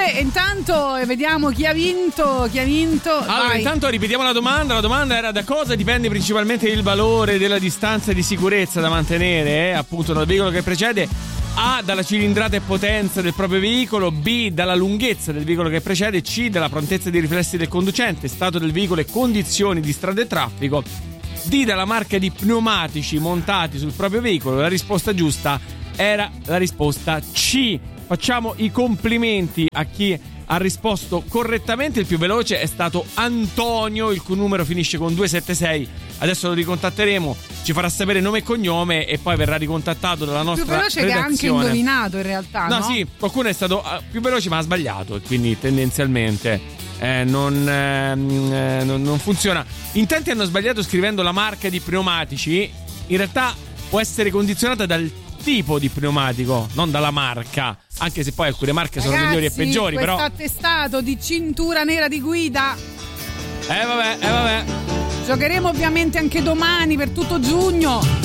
Vabbè, intanto vediamo chi ha vinto. Allora, Vai. intanto ripetiamo la domanda. La domanda era: da cosa dipende principalmente il valore della distanza di sicurezza da mantenere, appunto, dal veicolo che precede? A, dalla cilindrata e potenza del proprio veicolo. B, dalla lunghezza del veicolo che precede. C, dalla prontezza dei riflessi del conducente, stato del veicolo e condizioni di strada e traffico. D, dalla marca di pneumatici montati sul proprio veicolo. La risposta giusta era la risposta C. Facciamo i complimenti a chi ha risposto correttamente. Il più veloce è stato Antonio, il cui numero finisce con 276. Adesso lo ricontatteremo, ci farà sapere nome e cognome e poi verrà ricontattato dalla nostra redazione. Più veloce redazione. che ha anche indovinato in realtà, no? No, sì, qualcuno è stato più veloce ma ha sbagliato, e quindi tendenzialmente non funziona. In tanti hanno sbagliato scrivendo la marca di pneumatici. In realtà può essere condizionata dal tipo di pneumatico, non dalla marca, anche se poi alcune marche sono migliori e peggiori, però questo attestato di cintura nera di guida vabbè giocheremo ovviamente anche domani per tutto giugno.